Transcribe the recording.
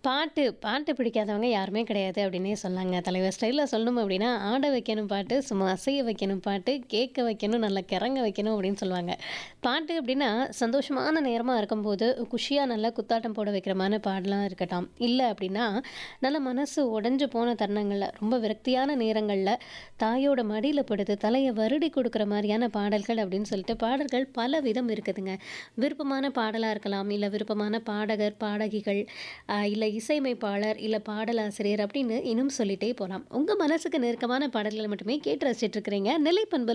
பாட்டு பாட்டு பிடிக்காதவங்க யாருமே கிடையாது அப்படின்னே சொல்லாங்க. தலைவர் ஸ்டைலில் சொல்லணும் அப்படின்னா, ஆட வைக்கணும் பாட்டு, சும்மா அசைய வைக்கணும் பாட்டு, கேட்க வைக்கணும், நல்லா கிறங்க வைக்கணும் அப்படின்னு சொல்லுவாங்க. பாட்டு அப்படின்னா, சந்தோஷமான நேரமாக இருக்கும்போது, குஷியாக நல்லா குத்தாட்டம் போட வைக்கிறமான பாடலாம் இருக்கட்டும். இல்லை அப்படின்னா, நல்ல மனசு உடைஞ்சு போன தருணங்களில், ரொம்ப விரக்தியான நேரங்களில், தாயோட மடியில் படுத்து தலையை வருடி கொடுக்குற மாதிரியான பாடல்கள் அப்படின்னு சொல்லிட்டு பாடல்கள் பல விதம் இருக்குதுங்க. விருப்பமான பாடலாக இருக்கலாம், இல்லை விருப்பமான பாடகர், பாடகிகள், இல்லை இசையமைப்பாளர், இல்லை பாடலாசிரியர் அப்படின்னு இன்னும் சொல்லிட்டே போகலாம். உங்கள் மனசுக்கு நெருக்கமான பாடல்களை மட்டுமே கேட்டு ரசிச்சிட்டு இருக்கிறீங்க. நிலைப்பண்பு